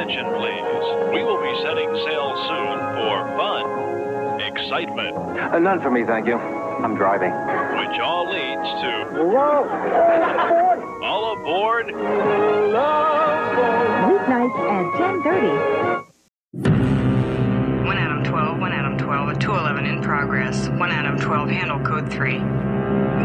attention, please. We will be setting sail soon for fun, excitement, None for me, thank you. I'm driving. which all leads to Whoa! all aboard. Weeknights at 10:30. 1 Adam 12, 1 Adam 12, a 211 in progress. 1 Adam 12, handle code 3.